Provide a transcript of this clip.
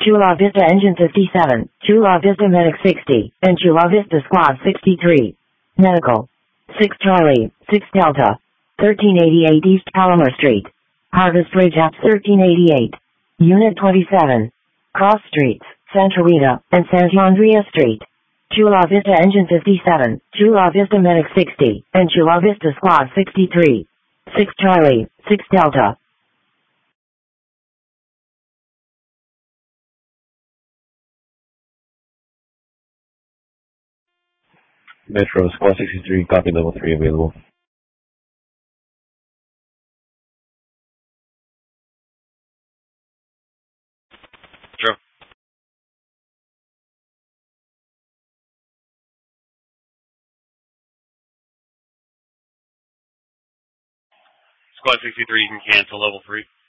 Chula Vista Engine 57, Chula Vista Medic 60, and Chula Vista Squad 63. Medical. 6 Charlie, 6 Delta. 1388 East Palomar Street. Harvest Ridge Apps 1388. Unit 27. Cross Streets, Santa Rita, and Santa Andrea Street. Chula Vista Engine 57, Chula Vista Medic 60, and Chula Vista Squad 63. 6 Charlie, 6 Delta. Metro, Squad 63, copy level 3 available. True. Squad 63, you can cancel level 3.